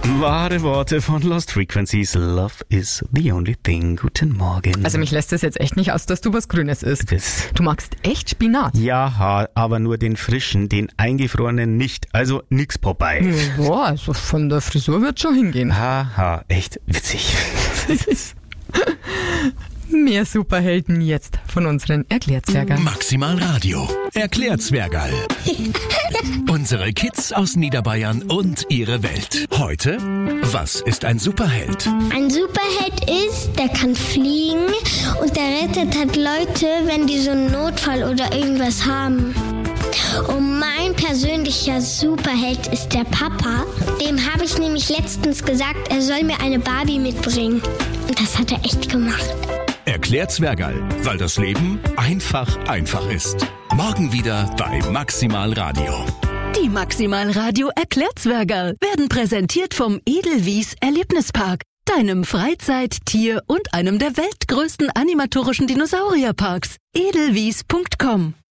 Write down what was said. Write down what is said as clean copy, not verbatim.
Wahre Worte von Lost Frequencies. Love is the only thing. Guten Morgen. Also mich lässt es jetzt echt nicht aus, dass du was Grünes isst. Du magst echt Spinat. Ja, aber nur den frischen, den eingefrorenen nicht. Also nix Popeye. Boah, also von der Frisur wird schon hingehen. Haha, echt witzig. Mehr Superhelden jetzt von unseren Erklärzwergern. Maximal Radio. Erklärzwergerl. Unsere Kids aus Niederbayern und ihre Welt. Heute, was ist ein Superheld? Ein Superheld ist, der kann fliegen und der rettet halt Leute, wenn die so einen Notfall oder irgendwas haben. Und mein persönlicher Superheld ist der Papa. Dem habe ich nämlich letztens gesagt, er soll mir eine Barbie mitbringen. Und das hat er echt gemacht. Erklärzwergerl, weil das Leben einfach ist. Morgen wieder bei Maximal Radio. Die Maximal Radio Erklärzwergerl werden präsentiert vom Edelwies Erlebnispark, deinem Freizeit-, Tier- und einem der weltgrößten animatorischen Dinosaurierparks. edelwies.com